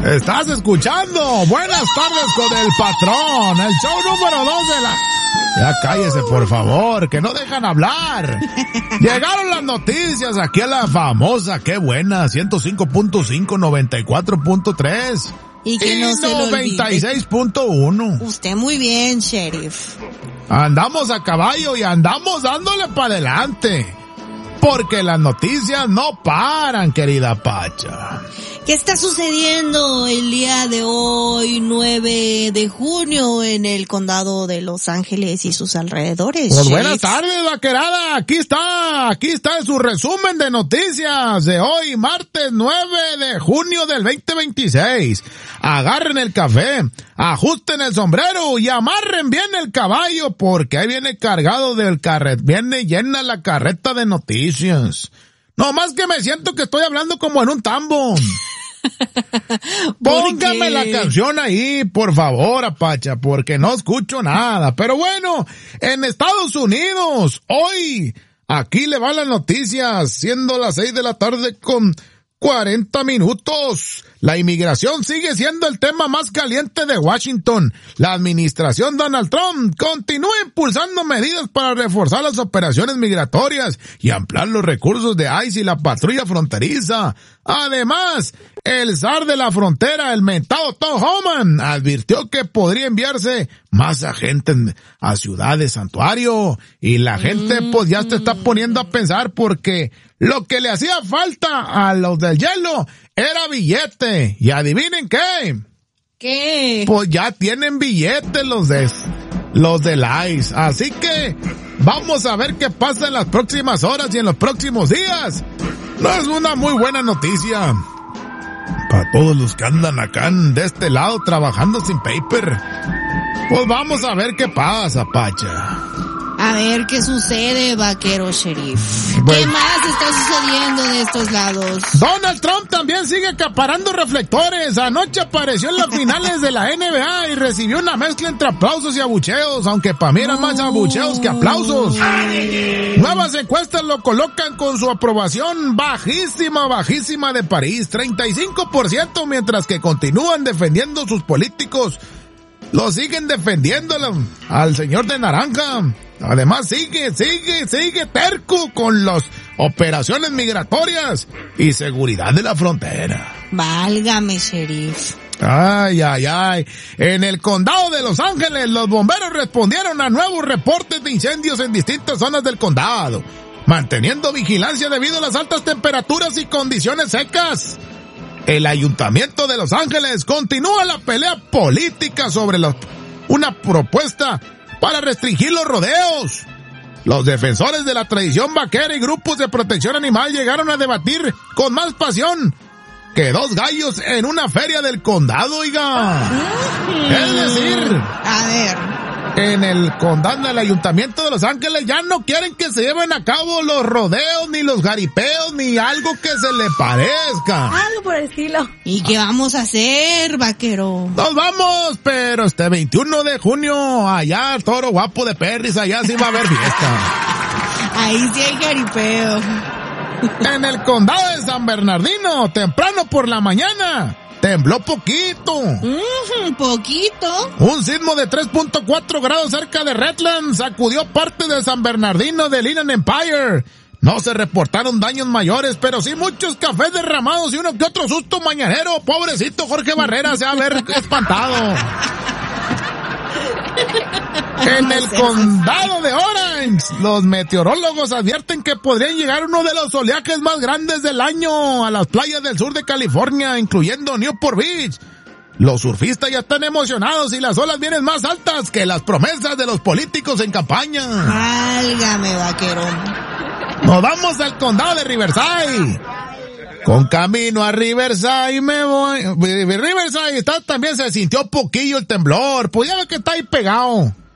Estás escuchando Buenas tardes con el patrón, el show número 2 de la... Ya cállese, por favor, que no dejan hablar. Llegaron las noticias aquí a la famosa, qué buena, 105.5, 94.3 y que no se 96.1. Usted muy bien, sheriff. Andamos a caballo y andamos dándole para adelante. Porque las noticias no paran, querida Pacha. ¿Qué está sucediendo el día de hoy, 9 de junio, en el condado de Los Ángeles y sus alrededores? Pues buenas tardes, vaquerada. Aquí está su resumen de noticias de hoy, martes 9 de junio del 2026. Agarren el café, ajusten el sombrero y amarren bien el caballo, porque ahí viene cargado viene llena la carreta de noticias. No más que me siento que estoy hablando como en un tambo. Póngame la canción ahí, por favor, Apacha, porque no escucho nada. Pero bueno, en Estados Unidos, hoy, aquí le van las noticias, siendo las 6 de la tarde con 40 minutos. La inmigración sigue siendo el tema más caliente de Washington. La administración Donald Trump continúa impulsando medidas para reforzar las operaciones migratorias y ampliar los recursos de ICE y la patrulla fronteriza. Además, el zar de la frontera, el mentado Tom Homan, advirtió que podría enviarse más agentes a ciudades santuario. Y la gente pues ya se está poniendo a pensar, porque lo que le hacía falta a los del hielo era billete. Y adivinen qué. ¿Qué? Pues ya tienen billete los del ICE. Así que vamos a ver qué pasa en las próximas horas y en los próximos días. No es una muy buena noticia para todos los que andan acá de este lado trabajando sin paper. Pues vamos a ver qué pasa, Pacha. A ver qué sucede, vaquero sheriff. ¿Qué más está sucediendo de estos lados? Donald Trump también sigue acaparando reflectores. Anoche apareció en las finales de la NBA y recibió una mezcla entre aplausos y abucheos, aunque para mí eran más abucheos que aplausos. Nuevas encuestas lo colocan con su aprobación bajísima de París, 35%, mientras que continúan defendiendo sus políticos. Lo siguen defendiendo al señor de naranja. Además sigue terco con las operaciones migratorias y seguridad de la frontera. Válgame, sheriff. Ay. En el condado de Los Ángeles, los bomberos respondieron a nuevos reportes de incendios en distintas zonas del condado, manteniendo vigilancia debido a las altas temperaturas y condiciones secas. El Ayuntamiento de Los Ángeles continúa la pelea política sobre una propuesta para restringir los rodeos. Los defensores de la tradición vaquera y grupos de protección animal llegaron a debatir con más pasión que dos gallos en una feria del condado, oiga. Es decir, a ver, en el condado del Ayuntamiento de Los Ángeles ya no quieren que se lleven a cabo los rodeos, ni los garipeos, ni algo que se le parezca. Algo por el estilo. ¿Y qué vamos a hacer, vaquero? Nos vamos, pero 21 de junio, allá, Toro Guapo de Perris, allá sí va a haber fiesta. Ahí sí hay garipeo. En el condado de San Bernardino, temprano por la mañana, tembló poquito. Poquito. Un sismo de 3.4 grados cerca de Redlands sacudió parte de San Bernardino del Inland Empire. No se reportaron daños mayores, pero sí muchos cafés derramados y uno que otro susto mañanero. Pobrecito Jorge Barrera se va a ver espantado. En el condado de Orange, los meteorólogos advierten que podrían llegar uno de los oleajes más grandes del año a las playas del sur de California, incluyendo Newport Beach. Los surfistas ya están emocionados y las olas vienen más altas que las promesas de los políticos en campaña. Válgame, vaquero. Nos vamos al condado de Riverside. Con camino a Riverside me voy. Riverside también se sintió poquillo el temblor. Pues ya ve que está ahí pegado.